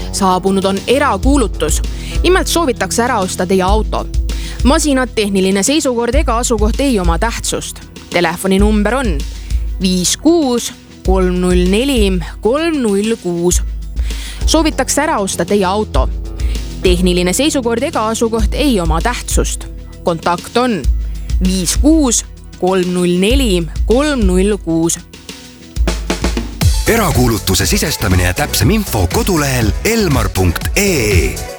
Saabunud on erakuulutus. Nimelt soovitakse ära osta teie auto. Masinad, tehniline seisukord ega asukoht ei oma tähtsust. Telefoninumber on 56 304 306. Soovitakse ära osta teie auto. Tehniline seisukord ega asukoht ei oma tähtsust. Kontakt on 56 304 306. Erakuulutuse sisestamine ja täpsem info kodulehel elmar.ee.